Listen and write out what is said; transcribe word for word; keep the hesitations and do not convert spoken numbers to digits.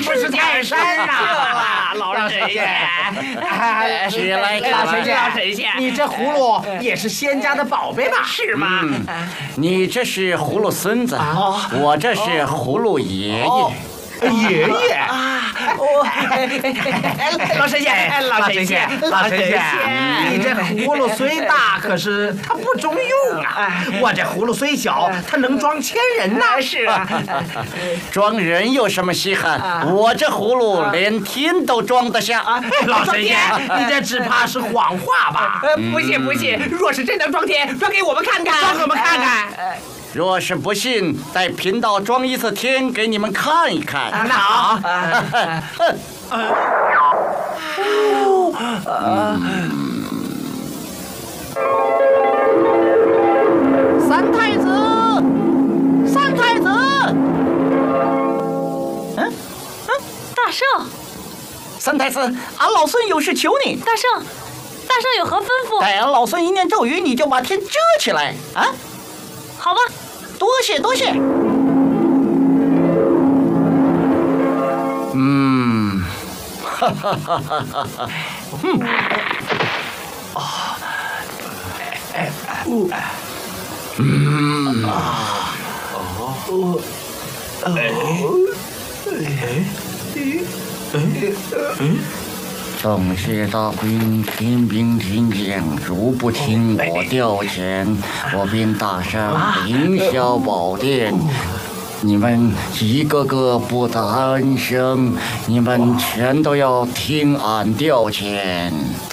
不是泰山啊， 老神仙， 起来， 老神仙，老神仙， 你这葫芦也是仙家的宝贝吧？ 是吗？ 嗯，你这是葫芦孙子，我这是葫芦爷爷。 爷爷啊，我老神仙，老神仙， 老神仙，你这葫芦虽大，可是它不中用啊！我这葫芦虽小，它能装千人呐！ 是啊， 装人有什么稀罕？我这葫芦连天都装得下。 老神仙，你这只怕是谎话吧？ 呃，不信不信，若是真能装天，装给我们看看， 装给我们看看。 若是不信，在贫道装一次天给你们看一看。 那好。 三太子，三太子。嗯嗯，大圣， 三太子，俺老孙有事求你。 大圣，大圣有何吩咐？ 待俺老孙一念咒语，你就把天遮起来啊！ 好吧， 多谢多谢。嗯，哈哈哈哈哈哈。嗯。啊，哎哎嗯啊哦哎哎哎。正邪大兵，天兵天将，如不听我调遣，我便打上凌霄宝殿。你们一个个不得安生，你们全都要听俺调遣。